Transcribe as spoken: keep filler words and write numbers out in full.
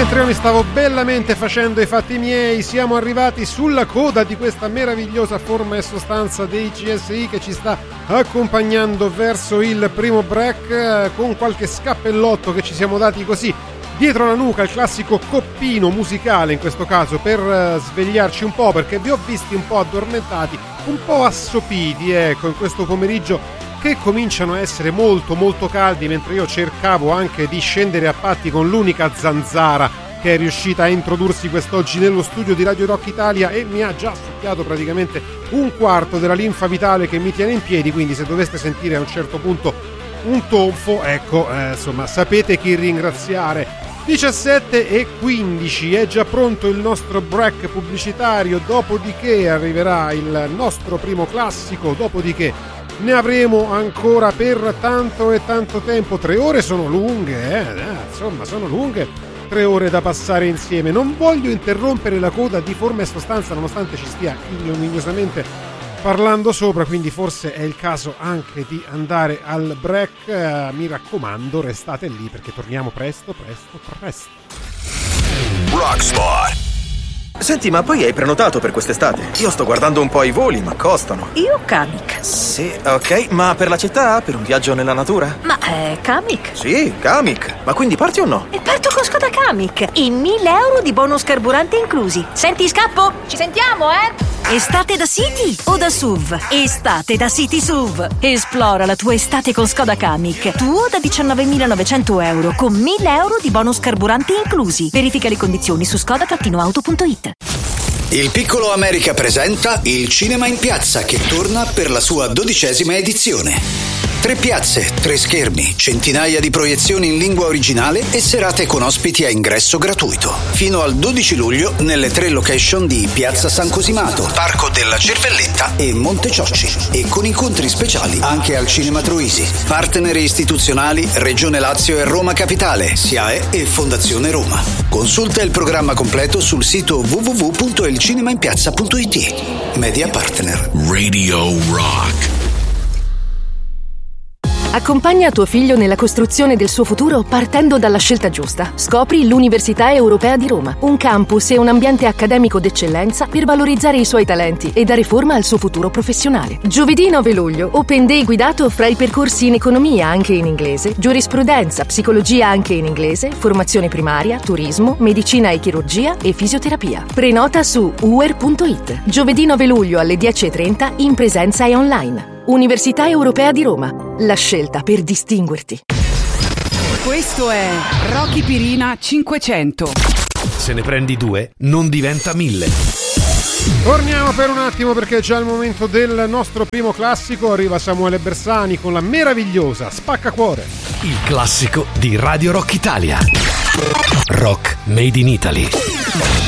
Mentre io mi stavo bellamente facendo i fatti miei, siamo arrivati sulla coda di questa meravigliosa forma e sostanza dei C S I che ci sta accompagnando verso il primo break, con qualche scappellotto che ci siamo dati così dietro la nuca, il classico coppino musicale in questo caso, per svegliarci un po', perché vi ho visti un po' addormentati, un po' assopiti, ecco, in questo pomeriggio che cominciano a essere molto molto caldi, mentre io cercavo anche di scendere a patti con l'unica zanzara che è riuscita a introdursi quest'oggi nello studio di Radio Rock Italia e mi ha già succhiato praticamente un quarto della linfa vitale che mi tiene in piedi, quindi se doveste sentire a un certo punto un tonfo, ecco, eh, insomma, sapete chi ringraziare. diciassette e quindici, è già pronto il nostro break pubblicitario, dopodiché arriverà il nostro primo classico, dopodiché ne avremo ancora per tanto e tanto tempo. Tre ore sono lunghe, eh? eh insomma sono lunghe, tre ore da passare insieme. Non voglio interrompere la coda di forma e sostanza nonostante ci stia ignominiosamente parlando sopra, quindi forse è il caso anche di andare al break. Uh, mi raccomando, restate lì perché torniamo presto, presto, presto. Rockspot. Senti, ma poi hai prenotato per quest'estate? Io sto guardando un po' i voli, ma costano. Io Kamiq. Sì, ok, ma per la città? Per un viaggio nella natura? Ma è Kamiq? Sì, Kamiq. Ma quindi parti o no? E parto con Skoda Kamiq. I mille euro di bonus carburante inclusi. Senti, scappo? Ci sentiamo, eh? Estate da City o da S U V? Estate da City S U V. Esplora la tua estate con Skoda Kamiq. Tuo da diciannovemilanovecento euro con mille euro di bonus carburante inclusi. Verifica le condizioni su skoda auto punto it. Il Piccolo America presenta il Cinema in Piazza, che torna per la sua dodicesima edizione. Tre piazze, tre schermi, centinaia di proiezioni in lingua originale e serate con ospiti a ingresso gratuito. Fino al dodici luglio nelle tre location di Piazza San Cosimato, Parco della Cervelletta e Monte Ciocci. E con incontri speciali anche al Cinema Troisi. Partner istituzionali Regione Lazio e Roma Capitale, S I A E e Fondazione Roma. Consulta il programma completo sul sito w w w punto il cinema in piazza punto i t. Media Partner Radio Rock. Accompagna tuo figlio nella costruzione del suo futuro partendo dalla scelta giusta. Scopri l'Università Europea di Roma, un campus e un ambiente accademico d'eccellenza per valorizzare i suoi talenti e dare forma al suo futuro professionale. Giovedì nove luglio, Open Day guidato fra i percorsi in economia anche in inglese, giurisprudenza, psicologia anche in inglese, formazione primaria, turismo, medicina e chirurgia e fisioterapia. Prenota su u e r punto i t. Giovedì nove luglio alle dieci e trenta in presenza e online. Università Europea di Roma, la scelta per distinguerti. Questo è Rocky Pirina cinquecento. Se ne prendi due, non diventa mille. Torniamo per un attimo perché è già il momento del nostro primo classico. Arriva Samuele Bersani con la meravigliosa Spaccacuore. Il classico di Radio Rock Italia. Rock Made in Italy.